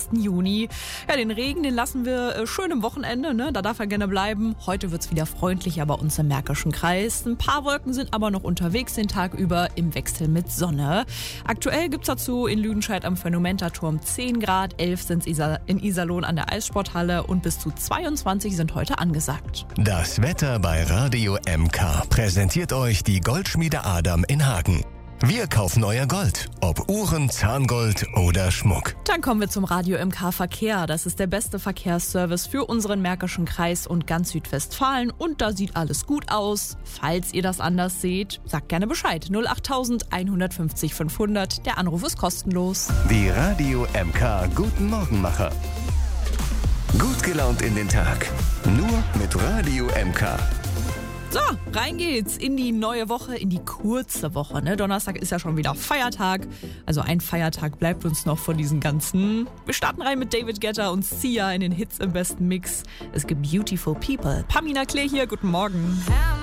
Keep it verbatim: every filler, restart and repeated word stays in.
zwanzigsten Juni. Ja, den Regen, den lassen wir äh, schön im Wochenende, ne? Da darf er gerne bleiben. Heute wird's wieder freundlicher bei uns im Märkischen Kreis. Ein paar Wolken sind aber noch unterwegs den Tag über im Wechsel mit Sonne. Aktuell gibt's dazu in Lüdenscheid am Phänomenterturm zehn Grad, elf sind in Iserlohn an der Eissporthalle und bis zu zweiundzwanzig sind heute angesagt. Das Wetter bei Radio M K präsentiert euch die Goldschmiede Adam in Hagen. Wir kaufen euer Gold, ob Uhren, Zahngold oder Schmuck. Dann kommen wir zum Radio M K Verkehr. Das ist der beste Verkehrsservice für unseren Märkischen Kreis und ganz Südwestfalen. Und da sieht alles gut aus. Falls ihr das anders seht, sagt gerne Bescheid. null acht eins fünf null fünfhundert. Der Anruf ist kostenlos. Die Radio M K Guten Morgenmacher. Gut gelaunt in den Tag. Nur mit Radio M K. So, rein geht's in die neue Woche, in die kurze Woche. Ne? Donnerstag ist ja schon wieder Feiertag. Also ein Feiertag bleibt uns noch von diesen ganzen. Wir starten rein mit David Guetta und Sia in den Hits im besten Mix. Es gibt Beautiful People. Pamina Klee hier, guten Morgen.